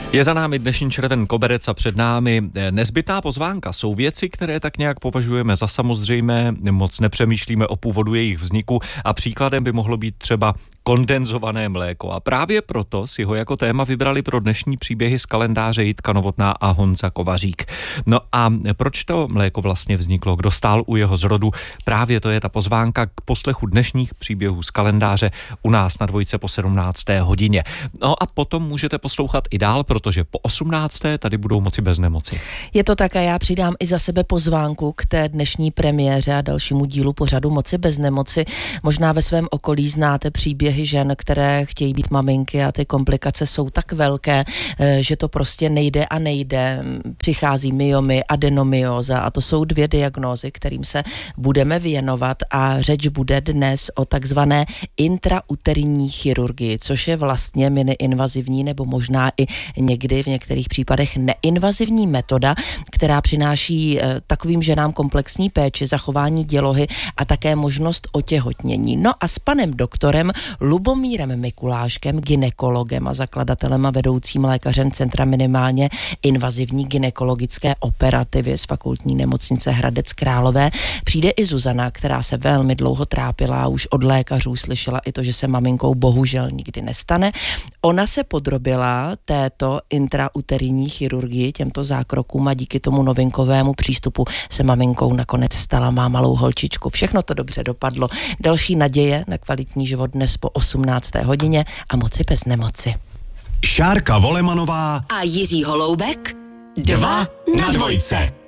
Je za námi dnešní červen koberec a před námi nezbytná pozvánka. Jsou věci, které tak nějak považujeme za samozřejmé, moc nepřemýšlíme o původu jejich vzniku a příkladem by mohlo být třeba kondenzované mléko. A právě proto si ho jako téma vybrali pro dnešní příběhy z kalendáře Jitka Novotná a Honza Kovařík. No a proč to mléko vlastně vzniklo? Kdo stál u jeho zrodu? Právě to je ta pozvánka k poslechu dnešních příběhů z kalendáře u nás na Dvojce po 17. hodině. No a potom můžete poslouchat i dál, protože po 18. tady budou Moci bez nemoci. Je to tak a já přidám i za sebe pozvánku k té dnešní premiéře a dalšímu dílu pořadu Moci bez nemoci. Možná ve svém okolí znáte příběhy žen, které chtějí být maminky a ty komplikace jsou tak velké, že to prostě nejde a nejde. Přichází myomy, adenomyóza a to jsou 2 diagnózy, kterým se budeme věnovat a řeč bude dnes o takzvané intrauterní chirurgii, což je vlastně miniinvazivní nebo možná i někdy v některých případech neinvazivní metoda, která přináší takovým ženám komplexní péči, zachování dělohy a také možnost otěhotnění. No a s panem doktorem Lubomírem Mikuláškem, gynekologem a zakladatelem a vedoucím lékařem Centra minimálně invazivní gynekologické operativy z Fakultní nemocnice Hradec Králové, přijde i Zuzana, která se velmi dlouho trápila a už od lékařů slyšela i to, že se maminkou bohužel nikdy nestane. Ona se podrobila této intrauterní chirurgii, těmto zákrokům a díky tomu novinkovému přístupu se maminkou nakonec stala, má malou holčičku. Všechno to dobře dopadlo. Další naděje na kvalitní život dnes po 18. hodině a Moci bez nemoci. Šárka Volemanová a Jiří Holoubek 2 na dvojce.